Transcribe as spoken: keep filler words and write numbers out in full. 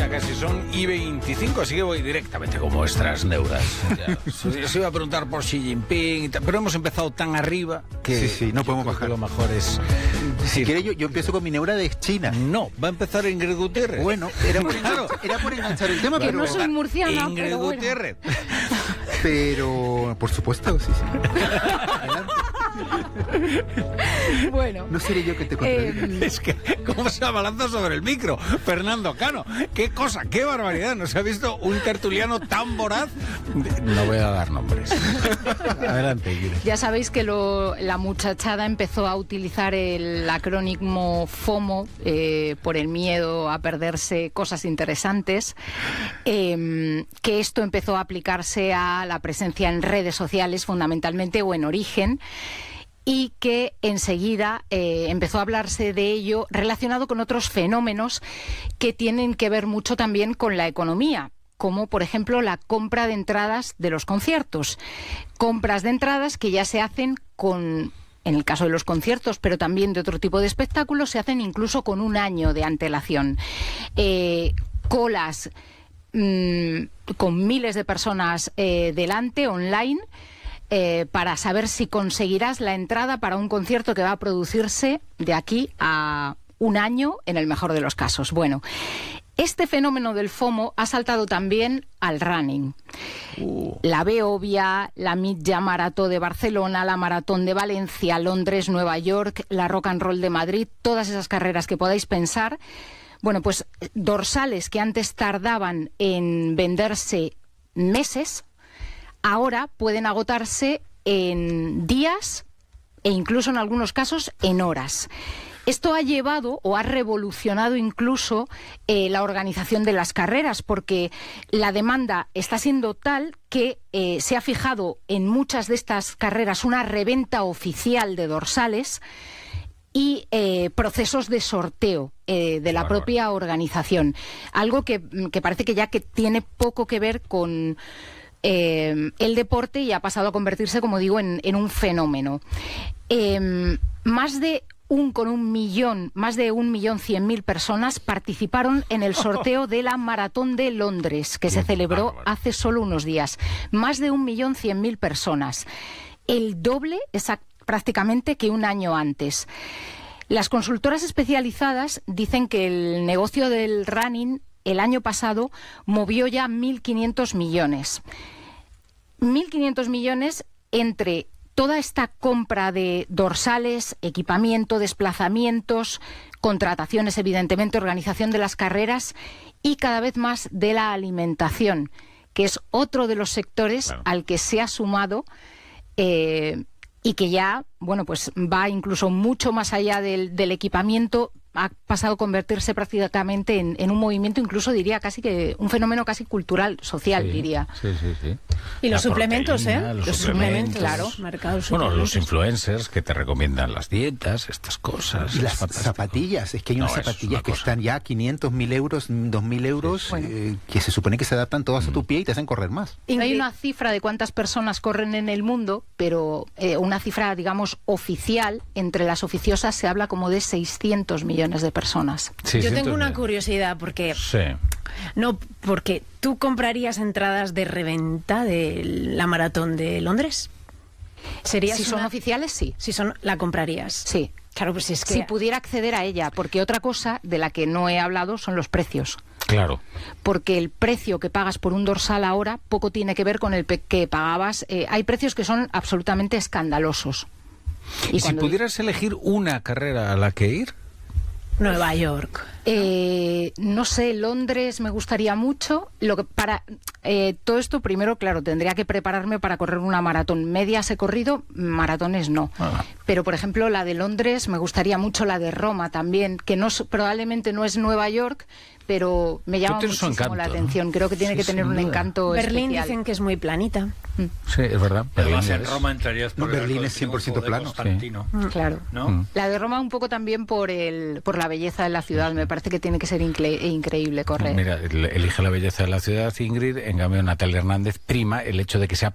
ya casi son y veinticinco, así que voy directamente con vuestras neuras. Ya, se iba a preguntar por Xi Jinping, y tal, pero hemos empezado tan arriba que sí, sí, no podemos bajar. Lo mejor es... Si quiere, yo, yo empiezo con mi neura de China. No, va a empezar Ingrid Gutiérrez. Bueno, era por, claro, era por enganchar el tema, que pero... no soy murciana, Ingrid pero bueno. Gutiérrez. Pero, por supuesto, sí, sí. Adelante. Bueno. No seré yo que te contradiga. Eh, Es que, ¿cómo se abalanza sobre el micro? Fernando Cano, qué cosa, qué barbaridad. ¿No se ha visto un tertuliano tan voraz? No voy a dar nombres. Adelante, Ingrid. Ya sabéis que lo, la muchachada empezó a utilizar el acrónimo FOMO eh, por el miedo a perderse cosas interesantes, eh, que esto empezó a aplicarse a la presencia en redes sociales fundamentalmente o en origen, y que enseguida eh, empezó a hablarse de ello relacionado con otros fenómenos que tienen que ver mucho también con la economía, como por ejemplo la compra de entradas de los conciertos. Compras de entradas que ya se hacen con, en el caso de los conciertos, pero también de otro tipo de espectáculos, se hacen incluso con un año de antelación. Eh, colas mmm, con miles de personas eh, delante, online, Eh, para saber si conseguirás la entrada para un concierto que va a producirse de aquí a un año, en el mejor de los casos. Bueno, este fenómeno del FOMO ha saltado también al running. Uh. La Beovia, la Mitja Marató de Barcelona, la Maratón de Valencia, Londres, Nueva York, la Rock and Roll de Madrid, todas esas carreras que podáis pensar. Bueno, pues dorsales que antes tardaban en venderse meses, ahora pueden agotarse en días e incluso en algunos casos en horas. Esto ha llevado o ha revolucionado incluso eh, la organización de las carreras, porque la demanda está siendo tal que eh, se ha fijado en muchas de estas carreras una reventa oficial de dorsales y eh, procesos de sorteo eh, de la claro. propia organización. Algo que, que parece que ya que tiene poco que ver con... Eh, el deporte y ha pasado a convertirse, como digo, en, en un fenómeno. Eh, más de un con un millón, más de un millón cien mil personas participaron en el sorteo de la Maratón de Londres, que se celebró hace solo unos días. Más de un millón cien mil personas. El doble, exact, prácticamente, que un año antes. Las consultoras especializadas dicen que el negocio del running el año pasado movió ya mil quinientos millones. mil quinientos millones entre toda esta compra de dorsales, equipamiento, desplazamientos, contrataciones, evidentemente, organización de las carreras y cada vez más de la alimentación, que es otro de los sectores claro. al que se ha sumado eh, y que ya, bueno, pues va incluso mucho más allá del, del equipamiento. Ha pasado a convertirse prácticamente en, en un movimiento, incluso diría casi que un fenómeno casi cultural, social, sí, diría. Sí, sí, sí. Y los La suplementos, proteína, ¿eh? Los, los suplementos, claro. Mercados bueno, los influencers que te recomiendan las dietas, estas cosas. Y las zapatillas, es que hay unas no, zapatillas una que cosa. están ya a quinientos mil euros, dos mil euros, sí, bueno. eh, que se supone que se adaptan todas mm. a tu pie y te hacen correr más. Y hay una cifra de cuántas personas corren en el mundo, pero eh, una cifra, digamos, oficial, entre las oficiosas se habla como de seiscientos millones de personas. Yo tengo una curiosidad porque sí. no porque tú comprarías entradas de reventa de la Maratón de Londres. ¿Serías si son una... oficiales, sí. Si son, la comprarías. Sí. Claro, pues es que si pudiera acceder a ella, porque otra cosa de la que no he hablado son los precios. Claro. Porque el precio que pagas por un dorsal ahora poco tiene que ver con el que pagabas. Eh, hay precios que son absolutamente escandalosos. ¿Y, y si pudieras elegir una carrera a la que ir? Nueva York. Eh, no sé, Londres me gustaría mucho. Lo que para eh, todo esto, primero, claro, tendría que prepararme para correr una maratón. Medias he corrido, maratones no. Ah. Pero, por ejemplo, la de Londres, me gustaría mucho la de Roma también, que no probablemente no es Nueva York, pero me llama muchísimo encanto, la atención. ¿No? Creo que tiene sí, que tener un encanto Berlín especial. Dicen que es muy planita. Mm. Sí, es verdad. Berlín es. En Roma entrarías por no, Berlín es cien por ciento plano. Sí. Mm. Claro. ¿No? Mm. La de Roma un poco también por el por la belleza de la ciudad. Me parece que tiene que ser incre increíble correr. Mira, elige la belleza de la ciudad, Ingrid. En cambio, Natalia Hernández prima el hecho de que sea